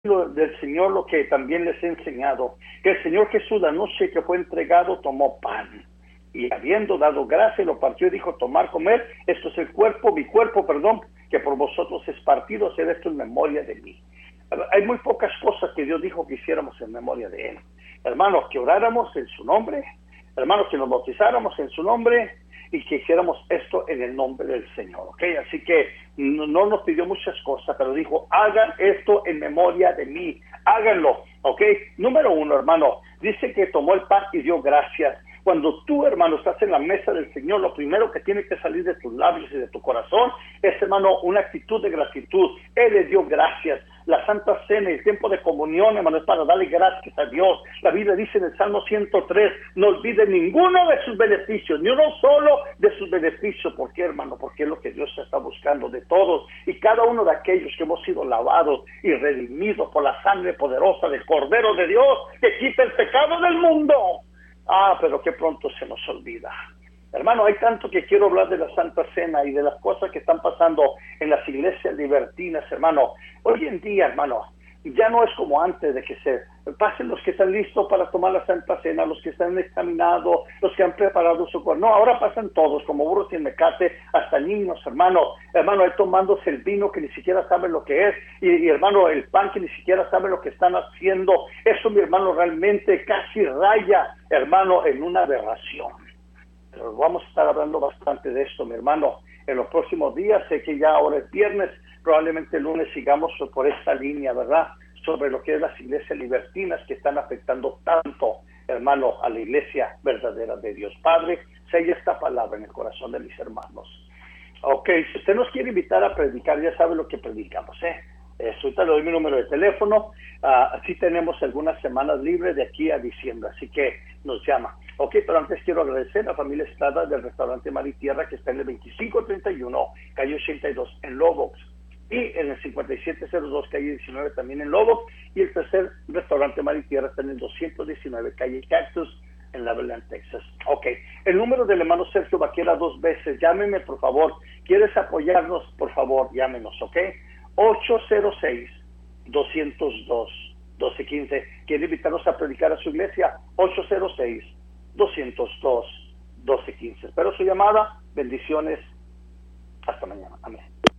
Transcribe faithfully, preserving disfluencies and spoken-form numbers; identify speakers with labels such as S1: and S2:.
S1: del Señor lo que también les he enseñado, que el Señor Jesús la noche que fue entregado tomó pan y habiendo dado gracia lo partió y dijo: tomar, comer, esto es el cuerpo, mi cuerpo, perdón, que por vosotros es partido, hacer esto en memoria de mí. Hay muy pocas cosas que Dios dijo que hiciéramos en memoria de Él. Hermanos, que oráramos en su nombre, hermanos, que nos bautizáramos en su nombre y que hiciéramos esto en el nombre del Señor, ¿ok? Así que no, no nos pidió muchas cosas, pero dijo: hagan esto en memoria de mí, háganlo, ¿ok? Número uno, hermano, dice que tomó el pan y dio gracias. Cuando tú, hermano, estás en la mesa del Señor, lo primero que tiene que salir de tus labios y de tu corazón es, hermano, una actitud de gratitud. Él le dio gracias. La Santa Cena y el tiempo de comunión, hermano, es para darle gracias a Dios. La Biblia dice en el Salmo ciento tres, no olvide ninguno de sus beneficios, ni uno solo de sus beneficios. ¿Por qué, hermano? Porque es lo que Dios está buscando de todos y cada uno de aquellos que hemos sido lavados y redimidos por la sangre poderosa del Cordero de Dios, que quita el pecado del mundo. Ah, pero qué pronto se nos olvida. Hermano, hay tanto que quiero hablar de la Santa Cena y de las cosas que están pasando en las iglesias libertinas, hermano. Hoy en día, hermano, ya no es como antes de que se pasen los que están listos para tomar la Santa Cena, los que están examinados, los que han preparado su cuerpo. No, ahora pasan todos, como burros sin mecate, hasta niños, hermano. Hermano, ahí tomándose el vino que ni siquiera saben lo que es, y, y hermano, el pan que ni siquiera saben lo que están haciendo. Eso, mi hermano, realmente casi raya, hermano, en una aberración. Pero vamos a estar hablando bastante de esto, mi hermano, en los próximos días. Sé que ya ahora es viernes, probablemente el lunes sigamos por esta línea, ¿verdad? Sobre lo que es las iglesias libertinas que están afectando tanto, hermano, a la iglesia verdadera de Dios. Padre, sella esta palabra en el corazón de mis hermanos. Ok, si usted nos quiere invitar a predicar, ya sabe lo que predicamos, ¿eh? Eh, ahorita le doy mi número de teléfono. Uh, así tenemos algunas semanas libres de aquí a diciembre, así que nos llama. Ok, pero antes quiero agradecer a la familia Estrada del restaurante Mar y Tierra, que está en el veinticinco treinta y uno, calle ochenta y dos, en Lobox, y en el cincuenta y siete cero dos, calle diecinueve, también en Lobox, y el tercer restaurante Mar y Tierra está en el doscientos diecinueve, calle Cactus, en Laveland, Texas. Ok, el número del hermano Sergio Vaquera dos veces. Llámeme, por favor. ¿Quieres apoyarnos? Por favor, llámenos, ok. ocho cero seis, dos cero dos, uno dos uno cinco. ¿Quiere invitarnos a predicar a su iglesia? ocho cero seis, dos cero dos, uno dos uno cinco. Espero su llamada. Bendiciones. Hasta mañana. Amén.